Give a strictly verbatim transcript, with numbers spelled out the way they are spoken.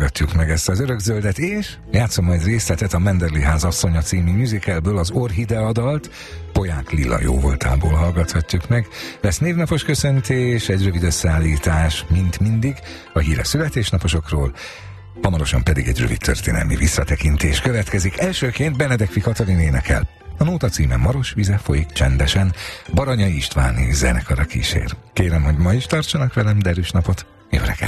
hallgatjuk meg ezt az örökzöldet, és játszom majd részletet a Menderli ház asszonya című musicalből, az Orchidea dalt, Poják Lilla jó voltából hallgathatjuk meg. Lesz névnapos köszöntés, egy rövid összeállítás, mint mindig, a híres születésnaposokról, hamarosan pedig egy rövid történelmi visszatekintés következik. Elsőként Benedekfi Katalin énekel. A nóta címe Maros vize folyik csendesen, Baranyai Istváni zenekara kísér. Kérem, hogy ma is tartsanak velem derűs napot. Jó reggelt!